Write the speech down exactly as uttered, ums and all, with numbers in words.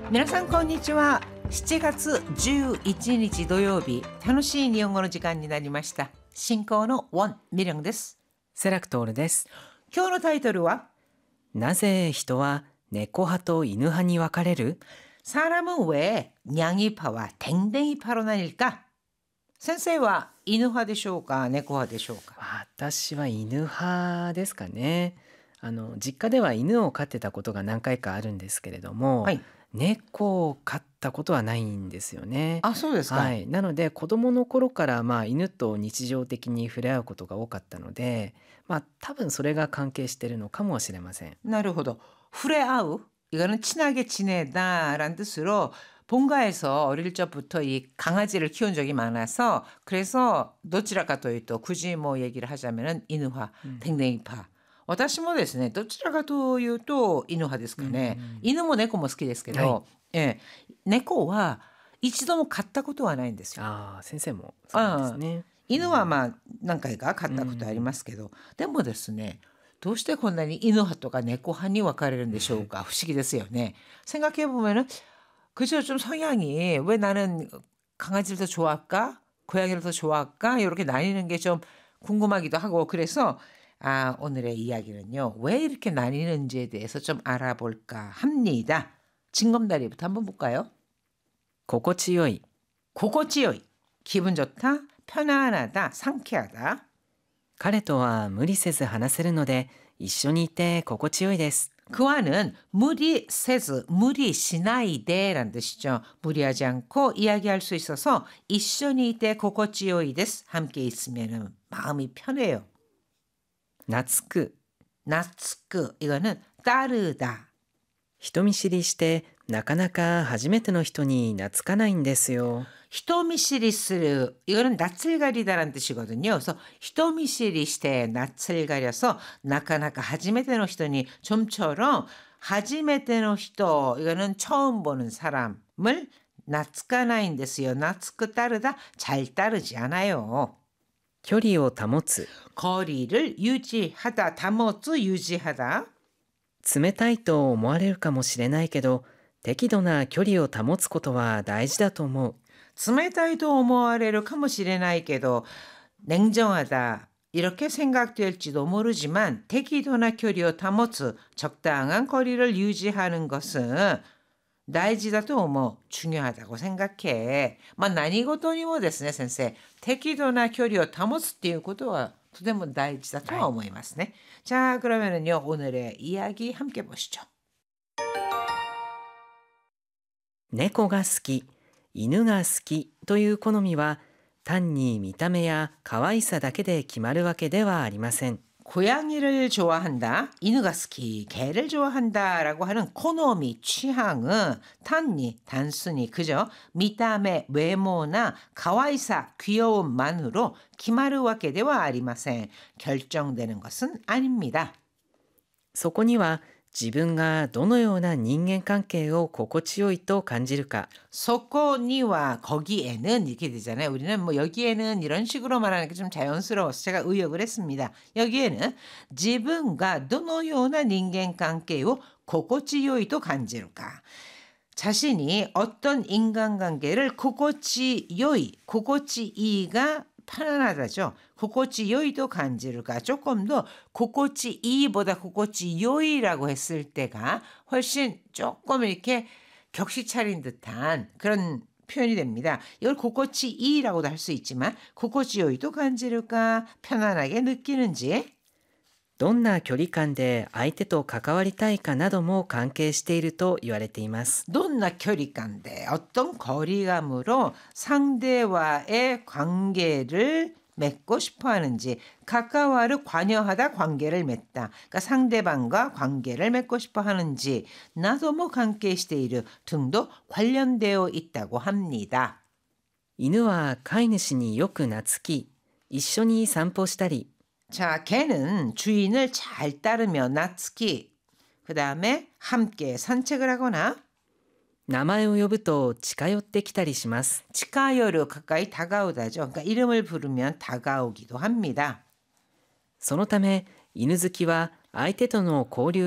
皆さんこんにちは。しちがつじゅういちにち土曜日、楽しい日本語の時間になりました。進行のウォン・ミリョンです。 セラクトールです。 今日のタイトルは、 なぜ人は猫派と犬派に分かれる？ 사람은 왜 냥이파와 댕댕이파로 나뉠까? 先生は犬派でしょうか、猫派でしょうか？ 私は犬派ですかね。あの実家では犬を飼ってたことが何回かあるんですけれども、 はい。 猫を飼ったことはないんですよね。 あ、そうですか。 はい、なので子供の頃からまあ犬と日常的に触れ合うことが多かったので、まあ多分それが関係しているのかもしれません。 なるほど。触れ合う 이거는 친하게 지내다라는 뜻으로 본가에서 어릴 적부터 이 강아지를 키운 적이 많아서 그래서 도치라카というと 굳이 뭐 얘기를 하자면은 이누화, うん 댕댕이파. 私もですね、どちらかというと犬派ですかね。 うんうん犬も猫も好きですけど、 はええ、猫は一度も飼ったことはないんですよ。 ああ、先生もそうなんですね。 犬はまあ何回か飼ったことありますけど、でもですね、どうしてこんなに犬派とか猫派に分かれるんでしょうか。不思議ですよね。생각해 보면은 그죠, 좀 성향이 왜 나는 강아지를 더 좋아할까? 고양이를 더 좋아할까? 이렇게 나뉘는 게 좀 궁금하기도 하고 그래서 아, 오늘의 이야기는요. 왜 이렇게 나뉘는지에 대해서 좀 알아볼까 합니다. 징검다리부터 한번 볼까요? 心地よい。 고고찌요이. 기분 좋다, 편안하다, 상쾌하다. 彼とは無理せず話せるので一緒にいて心地よいです。 그와는 무리 세즈, 무리 시나이데라는 뜻이죠. 무리하지 않고 이야기할 수 있어서 이쇼니 때 고고찌요이 데스. 함께 있으면 마음이 편해요. 懐く。 나츠크 이거는 따르다. 人見知りしてなかなか初めての人に懐かないんですよ。 히토미시리스르 이거는 낯을 가리다라는 뜻이거든요. 그래서 히토미시리시테 낯을 가려서 나카나카 하지메테노 히토니 좀처럼 하지메테노 히토 이거는 처음 보는 사람을 나츠카나인데스요. 나츠크 따르다 잘 따르지 않아요. 距離を保つ。 거리를 유지하다, 다모츠 유지하다. 冷たいと思われるかもしれないけど適度な距離を保つことは大事だと思う。 冷たいと 思われる かもしれないけど 냉정하다 이렇게 생각될지도 모르지만適度な 距離を 保つ 적당한 거리를 유지하는 것은 大事だと思う 중요하다고 생각해. まあ何事にもですね、先生、適度な距離を保つっていうことはとても大事だとは思いますね。자, 그러면은요, 오늘의 이야기 함께 보시죠. 猫が好き、犬が好きという好みは単に見た目や可愛さだけで決まるわけではありません。 고양이를 좋아한다, 이누가 스키, 개를 좋아한다라고 하는 코노미, 취향은 단니, 단순히 그저 미담의 외모나 가와이사, 귀여움만으로 기마르 와게 되와 아리마센 결정되는 것은 아닙니다. そこには自分がどのような人間関係を心地よいと感じるか、 소코니와 거기에는 이렇게 되잖아요. 우리는 뭐 여기에는 이런 식으로 말하는 게 좀 자연스러워서 제가 의역을 했습니다. 여기에는 自分がどのような人間関係を心地よいと感じるか. 자신이 어떤 인간관계를 心地よい, 心地いい가 편안하다죠. 心地よいと感じるか. 조금 더 心地いい보다 心地よい라고 했을 때가 훨씬 조금 이렇게 격시 차린 듯한 그런 표현이 됩니다. 이걸 心地いい라고도 할 수 있지만 心地よいと感じるか, 편안하게 느끼는지, どんな距離感で相手と関わりたいかなども関係していると言われています。 돈나距離感데 어떤 거리감으로 상대와의 관계를 맺고 싶어 하는지, 가까워를 관여하다 관계를 맺다. 그러니까 상대방과 관계를 맺고 싶어 하는지, 나도 뭐 관계시대이르 등도 관련되어 있다고 합니다. 犬は飼い主によく懐き、一緒に散歩したり、 자, 개는 주인을 잘 따르며 나츠키, 그 다음에 함께 산책을 하거나 名前を呼ぶと近寄ってきたりします。 치카요르 가까이 다가오다죠. 그러니까 이름을 부르면 다가오기도 합니다. そのため犬好きは相手との交流